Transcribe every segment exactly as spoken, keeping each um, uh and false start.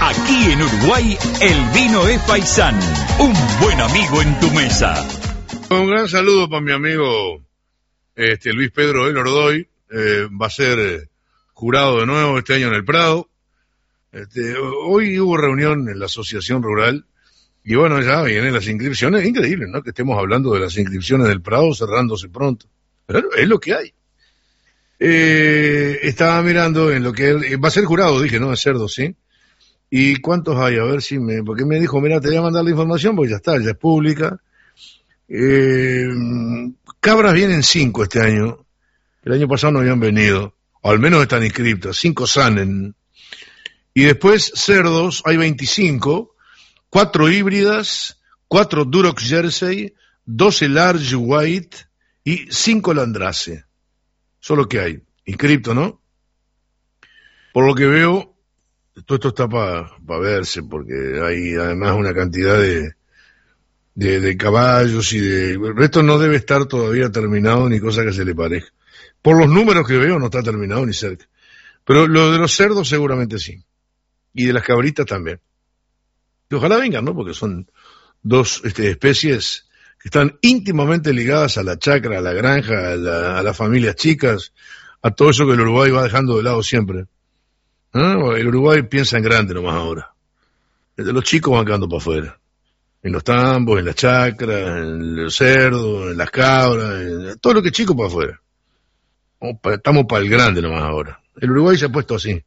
Aquí en Uruguay, el vino es Paisán, un buen amigo en tu mesa. Un gran saludo para mi amigo este, Luis Pedro del Ordoy, eh, va a ser eh, jurado de nuevo este año en el Prado. Este, hoy hubo reunión en la Asociación Rural y bueno, ya vienen las inscripciones. Es increíble, ¿no?, que estemos hablando de las inscripciones del Prado cerrándose pronto, pero es lo que hay. Eh, estaba mirando en lo que él, va a ser jurado, dije, no, de cerdo, ¿sí? ¿Y cuántos hay? A ver si me... Porque me dijo, mira, te voy a mandar la información porque ya está, ya es pública. Eh, cabras vienen cinco este año. El año pasado no habían venido. O al menos están inscriptas. Cinco sanen. Y después cerdos, hay veinticinco. Cuatro híbridas. Cuatro Duroc Jersey. Doce Large White. Y cinco Landrace. Solo que hay. Inscripto, ¿no? Por lo que veo, todo esto está para pa verse, porque hay además una cantidad de, de, de caballos y de... El resto no debe estar todavía terminado ni cosa que se le parezca. Por los números que veo no está terminado ni cerca. Pero lo de los cerdos seguramente sí. Y de las cabritas también. Y ojalá vengan, ¿no? Porque son dos este, especies que están íntimamente ligadas a la chacra, a la granja, a, la, a las familias chicas, a todo eso que el Uruguay va dejando de lado siempre. ¿Ah? El Uruguay piensa en grande nomás ahora. Los chicos van quedando para afuera. En los tambos, en las chacras, en los cerdos, en las cabras, en todo lo que es chico para afuera. Estamos para el grande nomás ahora. El Uruguay se ha puesto así.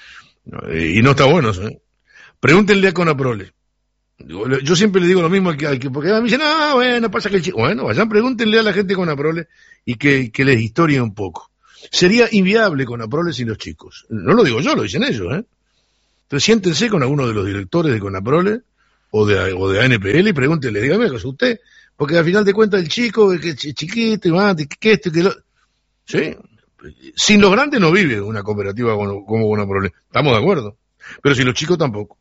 Y no está bueno eso, ¿eh? Pregúntenle a Conaprole. Yo siempre le digo lo mismo al que, al que porque me dicen, ah, bueno, pasa que el chico... Bueno, vayan, pregúntenle a la gente de Conaprole y que, que les historie un poco. Sería inviable Conaprole sin los chicos. No lo digo yo, lo dicen ellos, ¿eh? Entonces siéntense con alguno de los directores de Conaprole o de, o de A N P L y pregúntenle, dígame, ¿qué es usted? Porque al final de cuentas el chico, que es chiquito, y va, que esto, que lo... ¿Sí? Sin los grandes no vive una cooperativa como, como Conaprole. Estamos de acuerdo. Pero sin los chicos tampoco.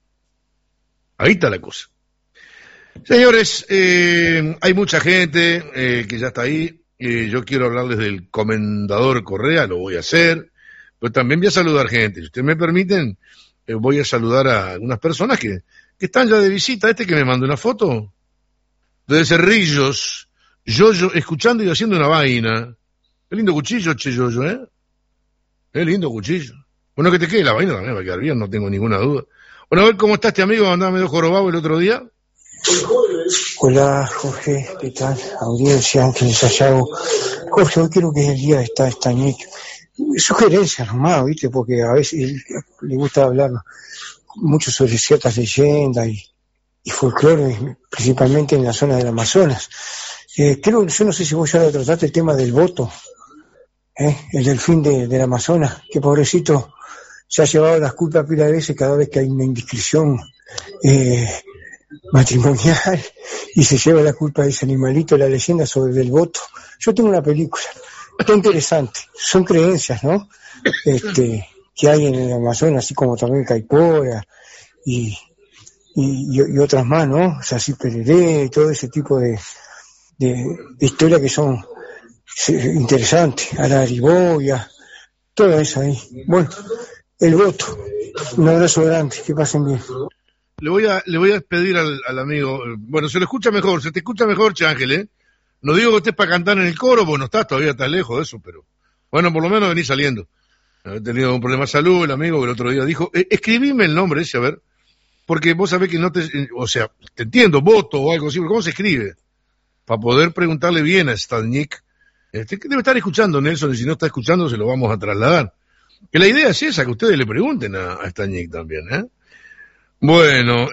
Ahí está la cosa. Señores, eh, hay mucha gente eh, que ya está ahí. Eh, yo quiero hablarles del comendador Correa, lo voy a hacer. Pero también voy a saludar gente. Si ustedes me permiten, eh, voy a saludar a algunas personas que, que están ya de visita. Este que me mandó una foto de Cerrillos, Yoyo, escuchando y haciendo una vaina. Qué lindo cuchillo, che, Yoyo, ¿eh? Qué lindo cuchillo. Bueno, que te quede la vaina también va a quedar bien, no tengo ninguna duda. Bueno, a ver cómo está este amigo, andaba medio jorobado el otro día. Hola, Jorge, ¿qué tal? Audiencia, Ángeles Sayago. Jorge, hoy creo que es el día de esta Stañek. Sugerencias nomás, ¿viste? Porque a veces él, le gusta hablar mucho sobre ciertas leyendas y, y folclore, principalmente en la zona del Amazonas. Eh, creo, yo no sé si vos ya lo trataste el tema del voto, ¿eh? El delfín de, del Amazonas, que pobrecito se ha llevado las culpas pila de veces cada vez que hay una indiscreción eh, matrimonial y se lleva la culpa de ese animalito, la leyenda sobre el voto. Yo tengo una película, está interesante, son creencias, ¿no? Este, que hay en el Amazonas, así como también Caipora y, y, y otras más, ¿no? Sací Pereré y todo ese tipo de, de, de historias que son interesantes, Arariboya, todo eso ahí. Bueno, el voto. Un abrazo grande, que pasen bien. Le voy a, le voy a pedir al, al amigo, bueno, se lo escucha mejor, se te escucha mejor, Che Ángel, ¿eh? No digo que estés para cantar en el coro, porque no estás, todavía estás lejos de eso, pero bueno, por lo menos venís saliendo. He tenido un problema de salud, el amigo que el otro día dijo, eh, escribime el nombre ese, a ver, porque vos sabés que no te, o sea, te entiendo, voto o algo así, pero ¿cómo se escribe? Para poder preguntarle bien a Stañek, este, que debe estar escuchando Nelson, y si no está escuchando se lo vamos a trasladar. Que la idea es esa, que ustedes le pregunten a, a Stañek también, ¿eh? Bueno,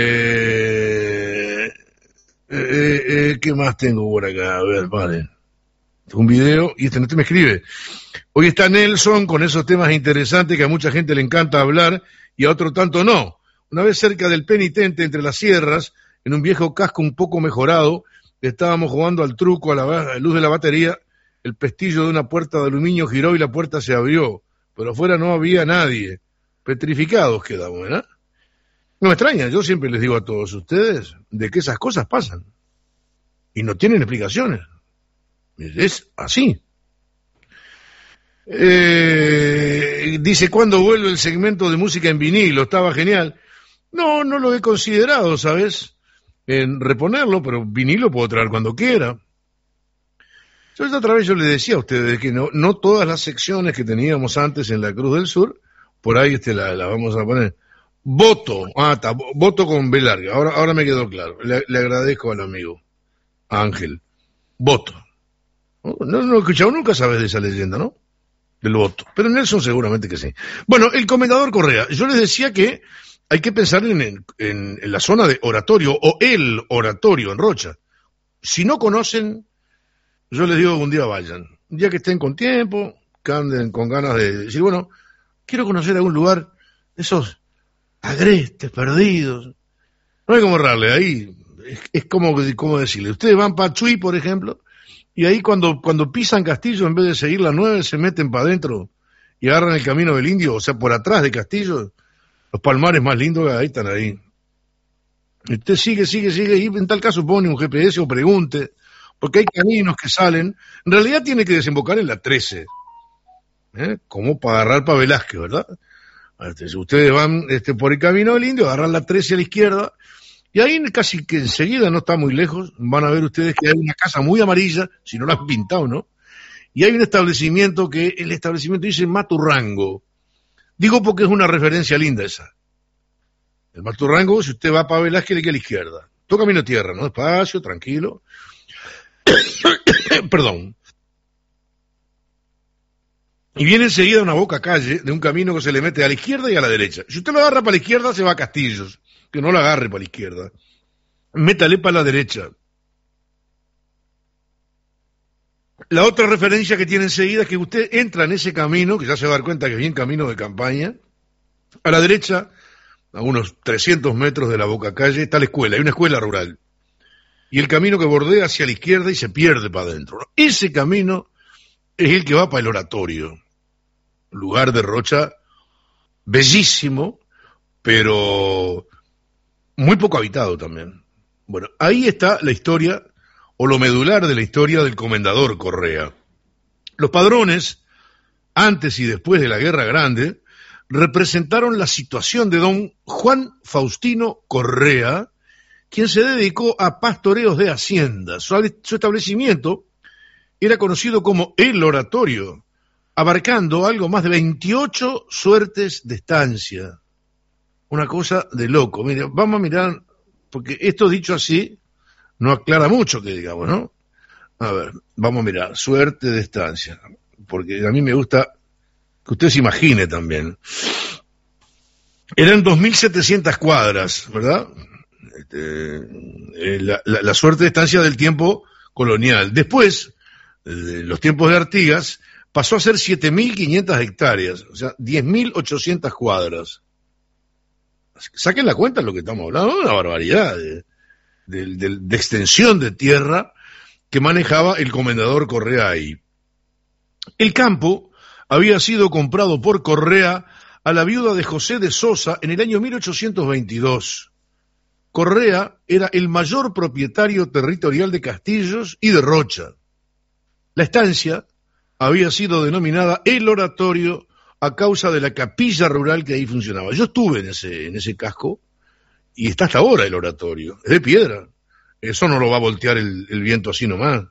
eh, eh, eh, ¿qué más tengo por acá? A ver, vale. Un video, y este no te me escribe. Hoy está Nelson con esos temas interesantes que a mucha gente le encanta hablar y a otro tanto no. Una vez cerca del penitente, entre las sierras, en un viejo casco un poco mejorado, estábamos jugando al truco a la, a la luz de la batería, el pestillo de una puerta de aluminio giró y la puerta se abrió, pero afuera no había nadie. Petrificados quedamos, ¿verdad? No me extraña, yo siempre les digo a todos ustedes de que esas cosas pasan y no tienen explicaciones. Es así. Eh, dice, ¿cuándo vuelve el segmento de música en vinilo? Estaba genial. No, no lo he considerado, ¿sabes? En reponerlo, pero vinilo puedo traer cuando quiera. Yo esta otra vez yo le decía a ustedes que no, no todas las secciones que teníamos antes en la Cruz del Sur, por ahí este la, la vamos a poner. Voto, ah, está, voto con B larga, ahora, ahora me quedó claro. Le, le agradezco al amigo Ángel. Voto. No, no, no he escuchado nunca, sabes de esa leyenda, ¿no? Del voto. Pero Nelson seguramente que sí. Bueno, el comendador Correa, yo les decía que hay que pensar en, en, en la zona de oratorio o el oratorio en Rocha. Si no conocen, yo les digo que un día vayan. Un día que estén con tiempo, que anden con ganas de decir, bueno, quiero conocer algún lugar de esos agrestes, perdidos. No hay como errarle, ahí es, es como, como decirle. Ustedes van para Chuy, por ejemplo, y ahí cuando, cuando pisan Castillo, en vez de seguir la nueve, se meten para adentro y agarran el camino del Indio, o sea, por atrás de Castillo. Los palmares más lindos ahí están ahí. Y usted sigue, sigue, sigue, y en tal caso pone un G P S o pregunte, porque hay caminos que salen. En realidad tiene que desembocar en la trece, ¿eh? Como para agarrar para Velázquez, ¿verdad? Este, ustedes van este, por el camino del Indio, agarran la trece a la izquierda, y ahí casi que enseguida, no está muy lejos, van a ver ustedes que hay una casa muy amarilla, si no la han pintado, ¿no? Y hay un establecimiento que, el establecimiento dice Maturrango. Digo porque es una referencia linda esa. El Maturrango, si usted va para Velázquez, le queda a la izquierda. Todo camino tierra, ¿no? Despacio, tranquilo. Perdón. Y viene enseguida una boca calle de un camino que se le mete a la izquierda y a la derecha. Si usted lo agarra para la izquierda, se va a Castillos. Que no lo agarre para la izquierda. Métale para la derecha. La otra referencia que tiene enseguida es que usted entra en ese camino, que ya se va a dar cuenta que es bien camino de campaña. A la derecha, a unos trescientos metros de la boca calle, está la escuela, hay una escuela rural. Y el camino que bordea hacia la izquierda y se pierde para adentro, ¿no? Ese camino es el que va para el oratorio. Lugar de Rocha bellísimo, pero muy poco habitado también. Bueno, ahí está la historia, o lo medular de la historia del comendador Correa. Los padrones, antes y después de la Guerra Grande, representaron la situación de don Juan Faustino Correa, quien se dedicó a pastoreos de haciendas. Su, su establecimiento era conocido como el oratorio, abarcando algo más de veintiocho suertes de estancia. Una cosa de loco. Mire, vamos a mirar, porque esto dicho así no aclara mucho, que digamos, ¿no? A ver, vamos a mirar, suerte de estancia, porque a mí me gusta que usted se imagine también. Eran dos mil setecientas cuadras, ¿verdad? Este, la, la, la suerte de estancia del tiempo colonial. Después, de los tiempos de Artigas, pasó a ser siete mil quinientas hectáreas, o sea, diez mil ochocientas cuadras. Saquen la cuenta de lo que estamos hablando, una barbaridad de, de, de, de extensión de tierra que manejaba el comendador Correa ahí. El campo había sido comprado por Correa a la viuda de José de Sosa en el año mil ochocientos veintidós. Correa era el mayor propietario territorial de Castillos y de Rocha. La estancia había sido denominada El Oratorio a causa de la capilla rural que ahí funcionaba. Yo estuve en ese, en ese casco y está hasta ahora el oratorio. Es de piedra. Eso no lo va a voltear el, el viento así nomás.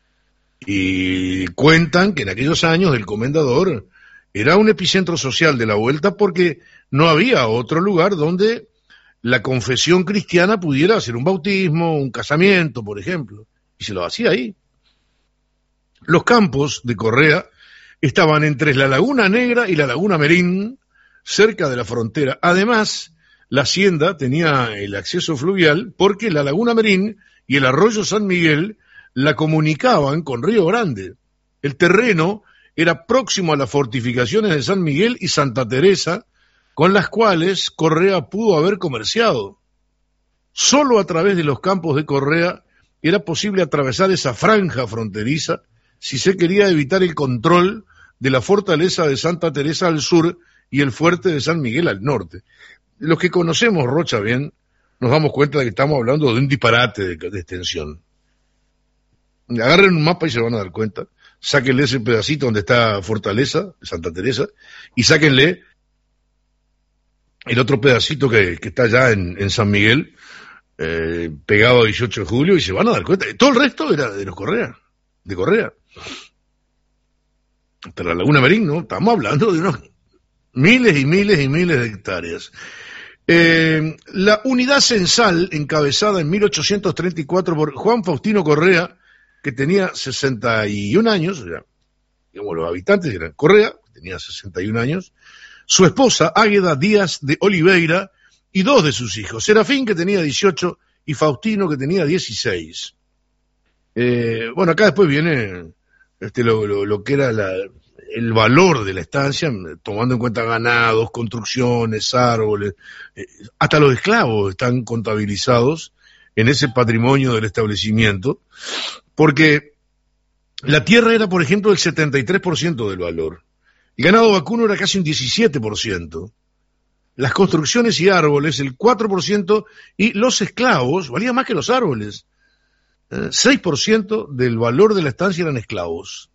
Y cuentan que en aquellos años el comendador era un epicentro social de la vuelta porque no había otro lugar donde la confesión cristiana pudiera hacer un bautismo, un casamiento, por ejemplo. Y se lo hacía ahí. Los campos de Correa estaban entre la Laguna Negra y la Laguna Merín, cerca de la frontera. Además, la hacienda tenía el acceso fluvial porque la Laguna Merín y el arroyo San Miguel la comunicaban con Río Grande. El terreno era próximo a las fortificaciones de San Miguel y Santa Teresa, con las cuales Correa pudo haber comerciado. Solo a través de los campos de Correa era posible atravesar esa franja fronteriza si se quería evitar el control de la fortaleza de Santa Teresa al sur y el fuerte de San Miguel al norte. Los que conocemos Rocha bien, nos damos cuenta de que estamos hablando de un disparate de, de extensión. Agarren un mapa y se van a dar cuenta sáquenle ese pedacito donde está Fortaleza, Santa Teresa, y sáquenle el otro pedacito que, que está allá en, en San Miguel, eh, pegado a dieciocho de julio, y se van a dar cuenta. Todo el resto era de los Correa, de Correa. Hasta la Laguna Merín, ¿no? Estamos hablando de unos miles y miles y miles de hectáreas. Eh, la unidad censal, encabezada en mil ochocientos treinta y cuatro por Juan Faustino Correa, que tenía sesenta y un años, o sea, digamos, los habitantes eran Correa, que tenía sesenta y un años, su esposa Águeda Díaz de Oliveira y dos de sus hijos, Serafín, que tenía dieciocho, y Faustino, que tenía dieciséis. Eh, bueno, acá después viene este, lo, lo, lo que era la, el valor de la estancia, tomando en cuenta ganados, construcciones, árboles, eh, hasta los esclavos están contabilizados en ese patrimonio del establecimiento, porque la tierra era, por ejemplo, el setenta y tres por ciento del valor. El ganado vacuno era casi un diecisiete por ciento. Las construcciones y árboles, el cuatro por ciento, y los esclavos, valían más que los árboles. Eh, seis por ciento del valor de la estancia eran esclavos.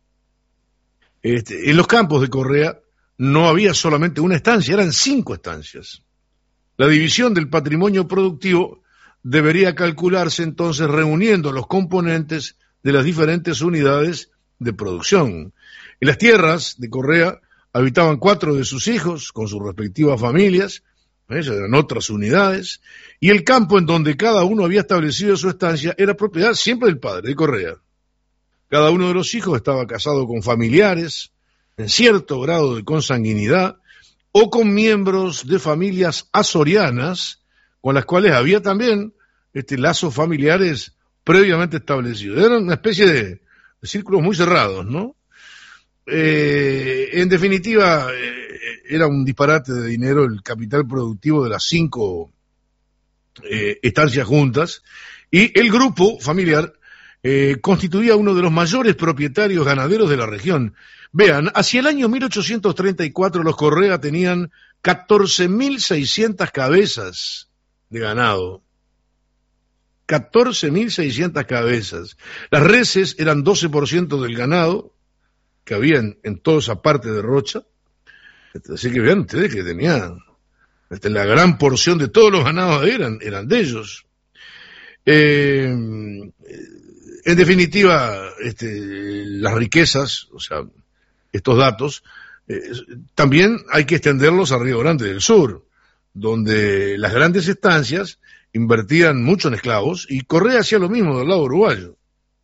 Este, en los campos de Correa no había solamente una estancia, eran cinco estancias. La división del patrimonio productivo debería calcularse entonces reuniendo los componentes de las diferentes unidades de producción. En las tierras de Correa habitaban cuatro de sus hijos con sus respectivas familias, esas eran otras unidades, y el campo en donde cada uno había establecido su estancia era propiedad siempre del padre, de Correa. Cada uno de los hijos estaba casado con familiares en cierto grado de consanguinidad o con miembros de familias azorianas con las cuales había también este, lazos familiares previamente establecidos. Eran una especie de, de círculos muy cerrados, ¿no? Eh, en definitiva, eh, era un disparate de dinero el capital productivo de las cinco eh, estancias juntas, y el grupo familiar eh, constituía uno de los mayores propietarios ganaderos de la región. Vean, hacia el año mil ochocientos treinta y cuatro los Correa tenían catorce mil seiscientas cabezas de ganado. catorce mil seiscientas cabezas. Las reses eran doce por ciento del ganado que había en, en toda esa parte de Rocha. Así que vean ustedes que tenían este, la gran porción de todos los ganados eran, eran de ellos. Eh, en definitiva, este, las riquezas, o sea, estos datos, eh, también hay que extenderlos a Río Grande del Sur, donde las grandes estancias invertían mucho en esclavos, y Correa hacía lo mismo del lado uruguayo.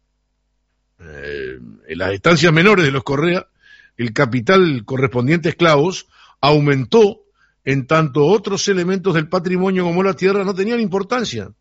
Eh, en las estancias menores de los Correa, el capital correspondiente a esclavos aumentó, en tanto otros elementos del patrimonio como la tierra no tenían importancia.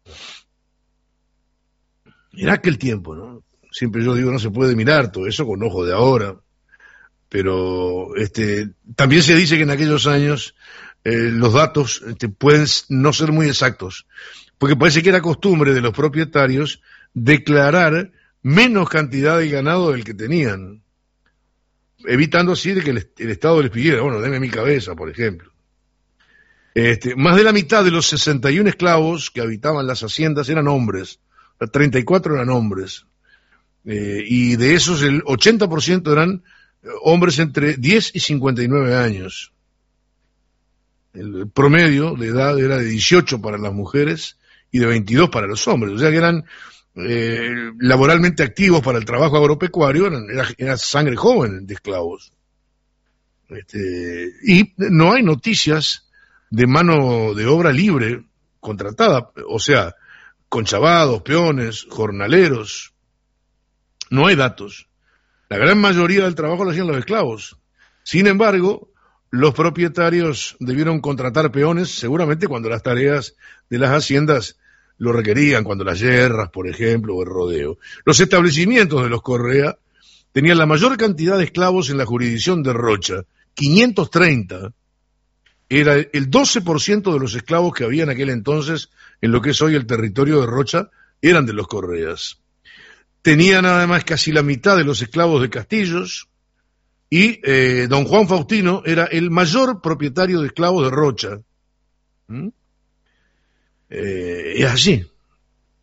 En aquel tiempo, ¿no? Siempre yo digo, no se puede mirar todo eso con ojo de ahora, pero este, también se dice que en aquellos años eh, los datos este, pueden no ser muy exactos, porque parece que era costumbre de los propietarios declarar menos cantidad de ganado del que tenían, evitando así de que el, el Estado les pidiera, bueno, deme mi cabeza, por ejemplo. Este, más de la mitad de los sesenta y un esclavos que habitaban las haciendas eran hombres, treinta y cuatro eran hombres, eh, y de esos el ochenta por ciento eran hombres entre diez y cincuenta y nueve años. El promedio de edad era de dieciocho para las mujeres y de veintidós para los hombres, o sea que eran eh, laboralmente activos para el trabajo agropecuario, eran, era, era sangre joven de esclavos. Este, y no hay noticias de mano de obra libre contratada, o sea, conchavados, peones, jornaleros. No hay datos. La gran mayoría del trabajo lo hacían los esclavos. Sin embargo, los propietarios debieron contratar peones seguramente cuando las tareas de las haciendas lo requerían, cuando las yerras, por ejemplo, o el rodeo. Los establecimientos de los Correa tenían la mayor cantidad de esclavos en la jurisdicción de Rocha, quinientos treinta. Era el doce por ciento de los esclavos que había en aquel entonces en lo que es hoy el territorio de Rocha, eran de los Correas. Tenían además casi la mitad de los esclavos de Castillos, y eh, don Juan Faustino era el mayor propietario de esclavos de Rocha. ¿Mm? Eh, es así.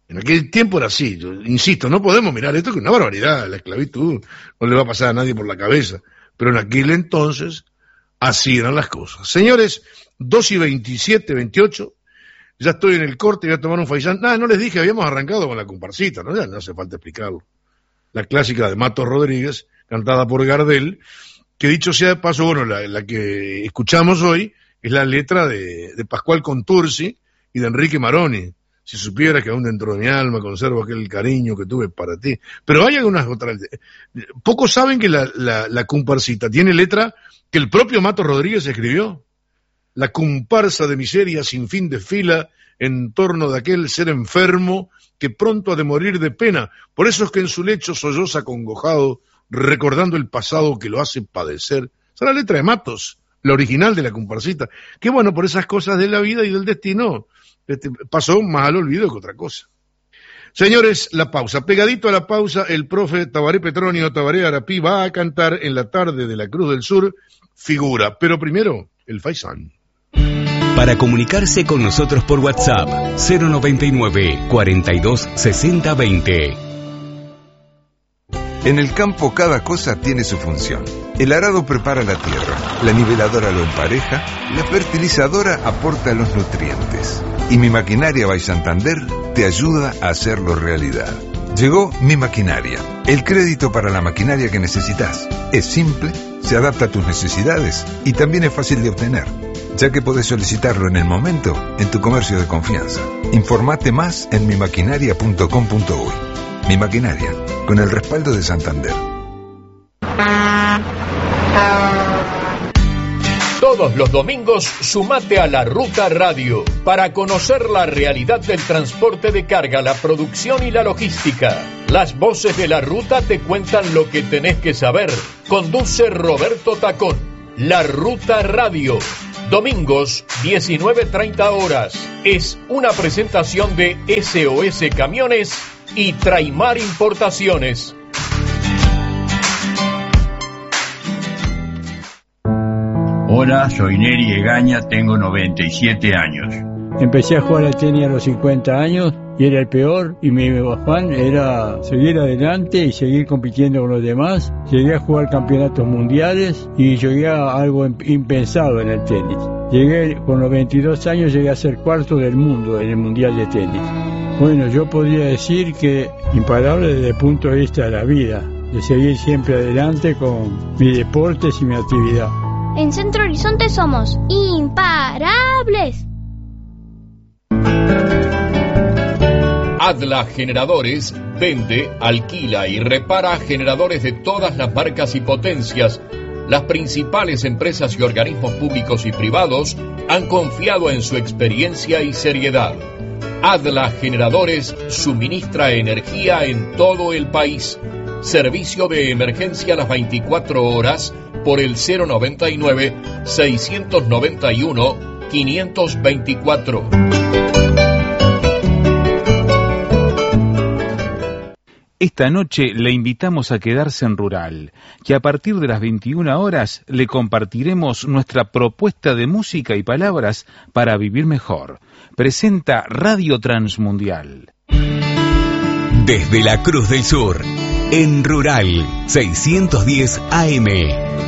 En aquel tiempo era así, yo insisto, no podemos mirar esto que es una barbaridad, la esclavitud no le va a pasar a nadie por la cabeza, pero en aquel entonces así eran las cosas. Señores, dos y veintisiete, veintiocho, ya estoy en el corte, voy a tomar un faisán. Nada, no les dije, habíamos arrancado con la comparsita, ¿no? Ya no hace falta explicarlo. La clásica de Matos Rodríguez, cantada por Gardel, que dicho sea de paso, bueno, la, la que escuchamos hoy es la letra de, de Pascual Contursi y de Enrique Maroni. Si supieras que aún dentro de mi alma conservo aquel cariño que tuve para ti. Pero hay algunas otras. Pocos saben que la, la, la comparsita tiene letra que el propio Matos Rodríguez escribió. La comparsa de miseria sin fin desfila en torno de aquel ser enfermo que pronto ha de morir de pena. Por eso es que en su lecho solloza acongojado, recordando el pasado que lo hace padecer. Esa es la letra de Matos, la original de la comparsita. Que bueno, por esas cosas de la vida y del destino, este, pasó más al olvido que otra cosa. Señores, la pausa. Pegadito a la pausa, el profe Tabaré Petronio Tabaré Arapí va a cantar en la tarde de la Cruz del Sur Figura. Pero primero, el faisán. Para comunicarse con nosotros por WhatsApp, cero noventa y nueve, cuarenta y dos, sesenta, veinte. En el campo cada cosa tiene su función. El arado prepara la tierra, la niveladora lo empareja, la fertilizadora aporta los nutrientes. Y Mi Maquinaria by Santander te ayuda a hacerlo realidad. Llegó Mi Maquinaria, el crédito para la maquinaria que necesitas. Es simple, se adapta a tus necesidades y también es fácil de obtener, ya que podés solicitarlo en el momento en tu comercio de confianza. Informate más en mi maquinaria punto com punto uy. Mi Maquinaria, con el respaldo de Santander. Todos los domingos sumate a La Ruta Radio para conocer la realidad del transporte de carga, la producción y la logística. Las voces de La Ruta te cuentan lo que tenés que saber. Conduce Roberto Tacón. La Ruta Radio. Domingos, diecinueve treinta horas. Es una presentación de S O S Camiones y Traimar Importaciones. Hola, soy Neri Egaña, tengo noventa y siete años. Empecé a jugar al tenis a los cincuenta años y era el peor, y mi afán era seguir adelante y seguir compitiendo con los demás. Llegué a jugar campeonatos mundiales y llegué a algo impensado en el tenis. Llegué con los veintidós años, llegué a ser cuarto del mundo en el mundial de tenis. Bueno, yo podría decir que imparable desde el punto de vista de la vida, de seguir siempre adelante con mis deportes y mi actividad. En Centro Horizonte somos imparables. Adla Generadores vende, alquila y repara generadores de todas las marcas y potencias. Las principales empresas y organismos públicos y privados han confiado en su experiencia y seriedad. Adla Generadores suministra energía en todo el país. Servicio de emergencia a las veinticuatro horas por el cero noventa y nueve, seiscientos noventa y uno, quinientos veinticuatro. Esta noche le invitamos a quedarse en Rural, que a partir de las veintiuna horas le compartiremos nuestra propuesta de música y palabras para vivir mejor. Presenta Radio Transmundial. Desde la Cruz del Sur, en Rural, seiscientos diez A M.